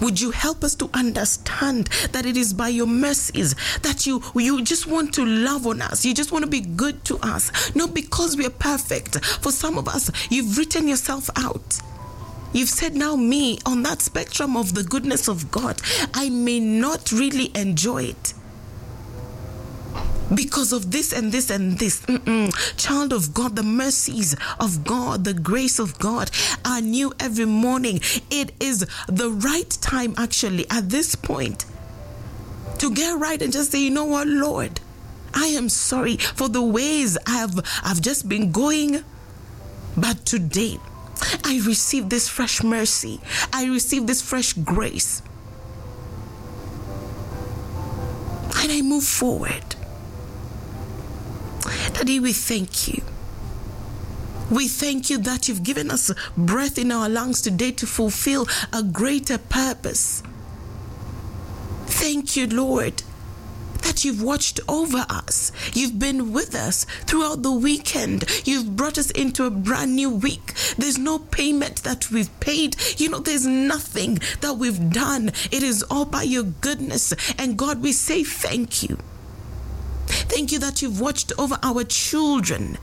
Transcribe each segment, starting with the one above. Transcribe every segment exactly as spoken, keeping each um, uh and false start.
Would you help us to understand that it is by your mercies that you, you just want to love on us. You just want to be good to us. Not because we are perfect. For some of us, you've written yourself out. You've said, now me, on that spectrum of the goodness of God, I may not really enjoy it because of this and this and this. Mm-mm. Child of God, the mercies of God, the grace of God are new every morning. It is the right time, actually, at this point, to get right and just say, you know what, Lord, I am sorry for the ways I've, I've just been going, but today, I receive this fresh mercy. I receive this fresh grace. And I move forward. Daddy, we thank you. We thank you that you've given us breath in our lungs today to fulfill a greater purpose. Thank you, Lord, that you've watched over us. You've been with us throughout the weekend. You've brought us into a brand new week. There's no payment that we've paid. You know, there's nothing that we've done. It is all by your goodness. And God, we say thank you. Thank you that you've watched over our children.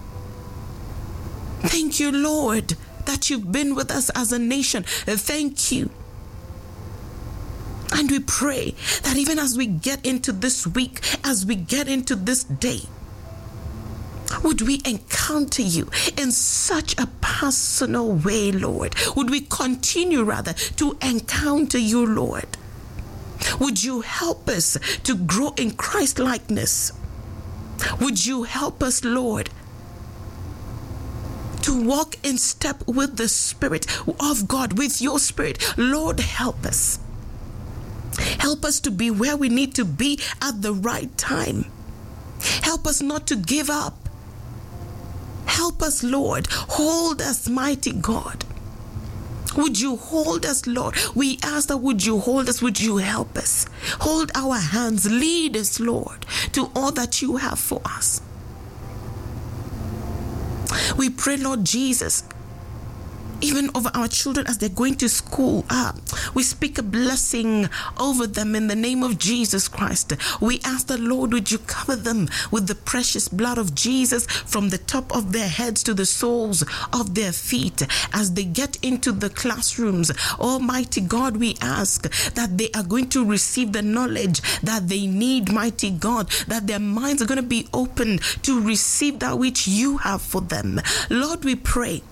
Thank you, Lord, that you've been with us as a nation. Thank you. And we pray that even as we get into this week, as we get into this day, would we encounter you in such a personal way, Lord? Would we continue, rather, to encounter you, Lord? Would you help us to grow in Christ-likeness? Would you help us, Lord, to walk in step with the Spirit of God, with your Spirit? Lord, help us. Help us to be where we need to be at the right time. Help us not to give up. Help us, Lord. Hold us, mighty God. Would you hold us, Lord? We ask that would you hold us? Would you help us? Hold our hands. Lead us, Lord, to all that you have for us. We pray, Lord Jesus, even over our children as they're going to school. Ah, we speak a blessing over them in the name of Jesus Christ. We ask the Lord, would you cover them with the precious blood of Jesus from the top of their heads to the soles of their feet as they get into the classrooms. Almighty God, we ask that they are going to receive the knowledge that they need, mighty God, that their minds are going to be open to receive that which you have for them. Lord, we pray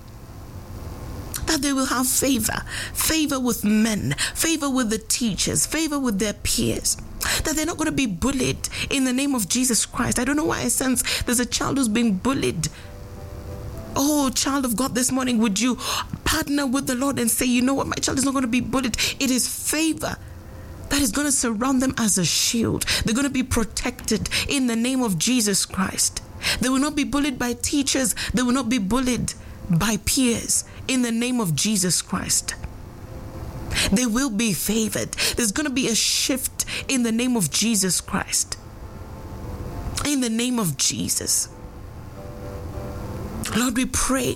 that they will have favor, favor with men, favor with the teachers, favor with their peers, that they're not going to be bullied in the name of Jesus Christ. I don't know why I sense there's a child who's being bullied. Oh, child of God, this morning, would you partner with the Lord and say, you know what, my child is not going to be bullied. It is favor that is going to surround them as a shield. They're going to be protected in the name of Jesus Christ. They will not be bullied by teachers. They will not be bullied by peers in the name of Jesus Christ. They will be favored. There's going to be a shift in the name of Jesus Christ. In the name of Jesus. Lord, we pray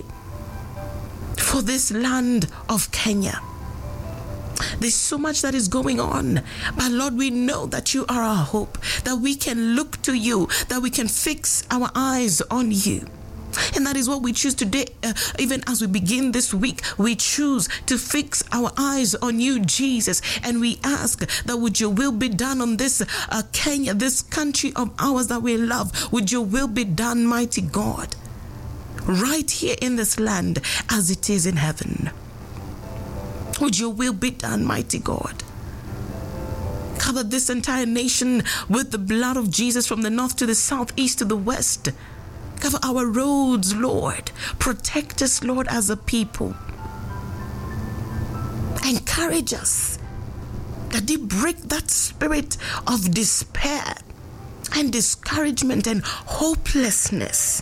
for this land of Kenya. There's so much that is going on, but Lord, we know that you are our hope, that we can look to you, that we can fix our eyes on you. And that is what we choose today. Uh, even as we begin this week, we choose to fix our eyes on you, Jesus. And we ask that would your will be done on this uh, Kenya, this country of ours that we love. Would your will be done, mighty God, right here in this land as it is in heaven. Would your will be done, mighty God. Cover this entire nation with the blood of Jesus from the north to the south, east to the west. Cover our roads, Lord. Protect us, Lord, as a people. Encourage us. That they break that spirit of despair and discouragement and hopelessness.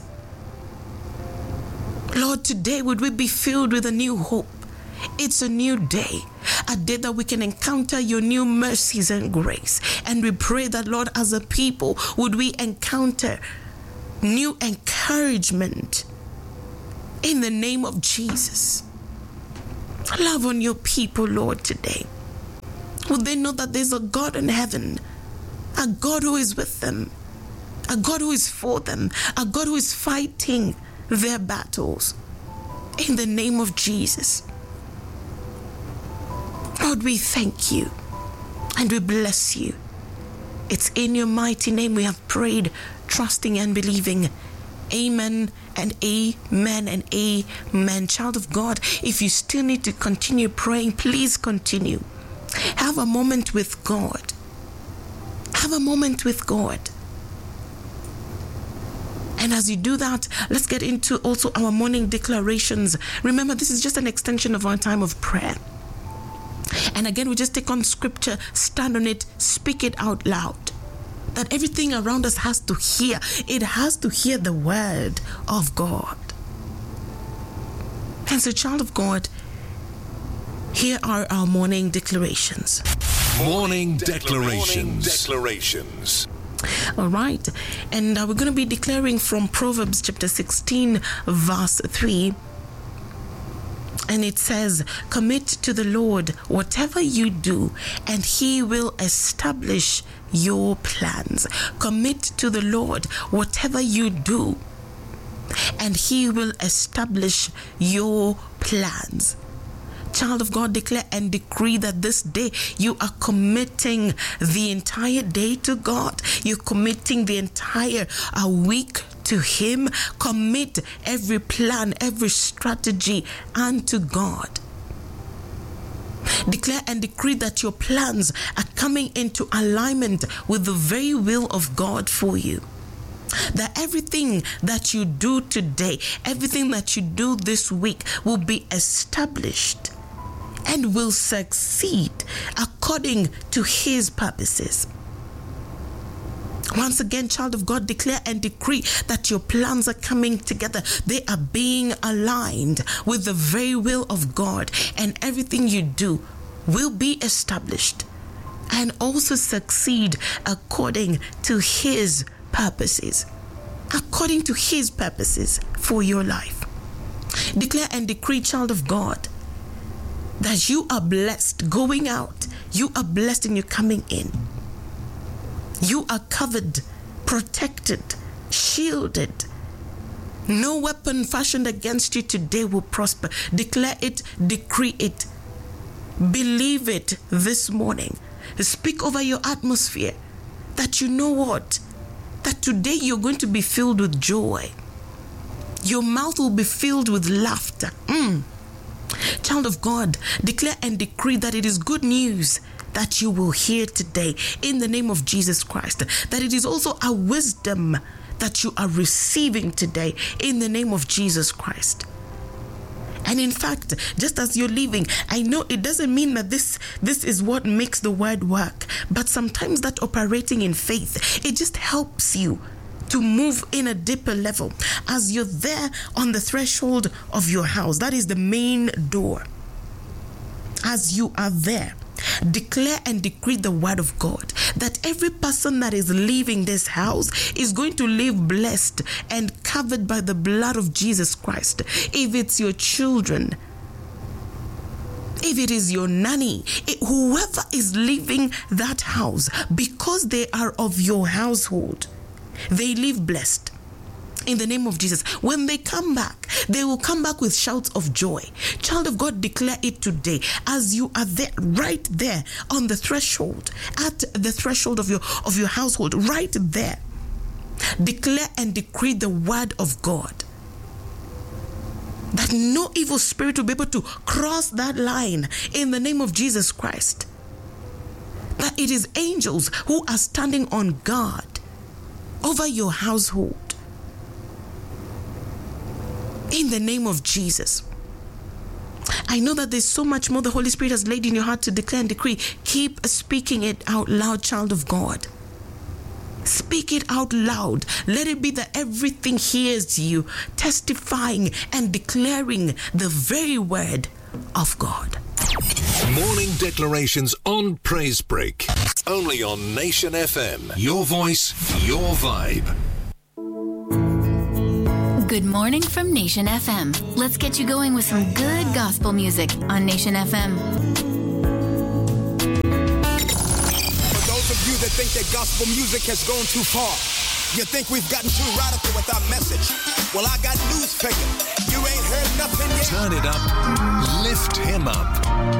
Lord, today would we be filled with a new hope. It's a new day, a day that we can encounter your new mercies and grace. And we pray that, Lord, as a people, would we encounter new encouragement in the name of Jesus. Love on your people, Lord, today. Would they know that there's a God in heaven, a God who is with them, a God who is for them, a God who is fighting their battles? In the name of Jesus. Lord, we thank you and we bless you. It's in your mighty name we have prayed, trusting and believing. Amen and amen and amen. Child of God, if you still need to continue praying, please continue. Have a moment with God. Have a moment with God. And as you do that, let's get into also our morning declarations. Remember, this is just an extension of our time of prayer. And again, we just take on scripture, stand on it, speak it out loud. That everything around us has to hear. It has to hear the word of God. And so, child of God, here are our morning declarations. Morning declarations. Morning declarations. All right. And uh, we're going to be declaring from Proverbs chapter sixteen, verse three. And it says, commit to the Lord whatever you do, and he will establish your plans. Commit to the Lord whatever you do, and he will establish your plans. Child of God, declare and decree that this day you are committing the entire day to God. You're committing the entire uh, week to him. Commit every plan, every strategy unto God. Declare and decree that your plans are coming into alignment with the very will of God for you. That everything that you do today, everything that you do this week will be established and will succeed according to his purposes. Once again, child of God, declare and decree that your plans are coming together. They are being aligned with the very will of God, and everything you do will be established and also succeed according to his purposes. According to his purposes for your life. Declare and decree, child of God, that you are blessed going out. You are blessed and you're coming in. You are covered, protected, shielded. No weapon fashioned against you today will prosper. Declare it, decree it. Believe it this morning. Speak over your atmosphere that you know what? That today you're going to be filled with joy. Your mouth will be filled with laughter. Mm. Child of God, declare and decree that it is good news that you will hear today in the name of Jesus Christ. That it is also a wisdom that you are receiving today in the name of Jesus Christ. And in fact, just as you're leaving, I know it doesn't mean that this, this is what makes the word work. But sometimes that operating in faith, it just helps you to move in a deeper level. As you're there on the threshold of your house, that is the main door. As you are there, declare and decree the word of God that every person that is leaving this house is going to live blessed and covered by the blood of Jesus Christ. If it's your children, if it is your nanny, it, whoever is leaving that house, because they are of your household, they live blessed. In the name of Jesus. When they come back, they will come back with shouts of joy. Child of God, declare it today. As you are there, right there on the threshold, at the threshold of your, of your household, right there. Declare and decree the word of God. That no evil spirit will be able to cross that line in the name of Jesus Christ. That it is angels who are standing on guard over your household. In the name of Jesus. I know that there's so much more the Holy Spirit has laid in your heart to declare and decree. Keep speaking it out loud, child of God. Speak it out loud. Let it be that everything hears you, testifying and declaring the very word of God. Morning declarations on Praise Break. Only on Nation F M. Your voice, your vibe. Good morning from Nation F M. Let's get you going with some good gospel music on Nation F M. that think that gospel music has gone too far. You think we've gotten too radical with our message? Well, I got news for you. You ain't heard nothing yet. Turn it up, lift him up.